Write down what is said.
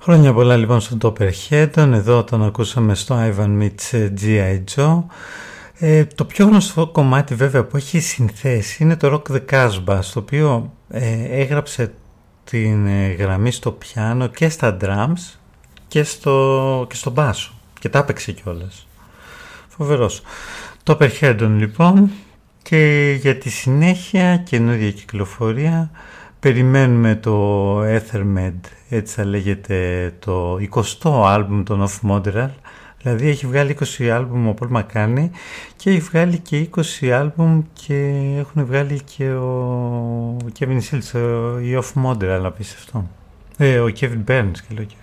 Χρόνια πολλά λοιπόν στον Topper Headon, εδώ τον ακούσαμε στο Ivan Meets G.I. Joe. Το πιο γνωστό κομμάτι βέβαια που έχει συνθέσει είναι το Rock the Casbah, στο οποίο έγραψε την γραμμή στο πιάνο και στα drums και στο μπάσο και τα έπαιξε κιόλας. Φοβερός. Topper Headon λοιπόν, και για τη συνέχεια καινούργια κυκλοφορία περιμένουμε το Ethermed, έτσι θα λέγεται, το 20ο άλμπουμ των Off Moderal. Δηλαδή έχει βγάλει 20 άλμπουμ ο Paul McCartney και έχει βγάλει και 20 άλμπουμ και έχουν βγάλει και ο Kevin Shields, η Off Moderal, απίστευτο. Ο Kevin Burns και λέω και